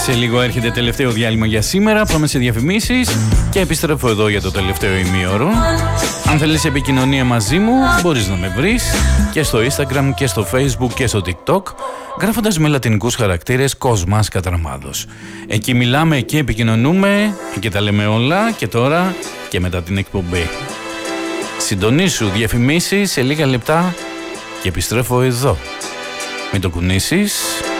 Σε λίγο έρχεται τελευταίο διάλειμμα για σήμερα. Πάμε σε διαφημίσεις και επιστρέφω εδώ για το τελευταίο ημίωρο. Αν θέλεις επικοινωνία μαζί μου, μπορείς να με βρεις και στο Instagram και στο Facebook και στο TikTok, γράφοντας με λατινικούς χαρακτήρες Κοσμάς Κατραμάδος. Εκεί μιλάμε και επικοινωνούμε και τα λέμε όλα, και τώρα και μετά την εκπομπή. Συντονίσου, διαφημίσεις σε λίγα λεπτά και επιστρέφω εδώ. Μην το κουνήσεις.